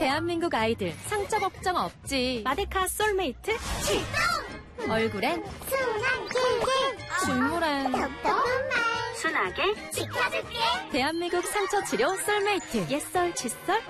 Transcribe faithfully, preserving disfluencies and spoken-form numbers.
대한민국 아이들 상처 걱정 없지. 마데카 솔메이트 출동! 얼굴엔 순한 길길 중물엔 톡톡한 말 순하게 지켜줄게. 대한민국 상처 치료 솔메이트. 옛설, 칫솔,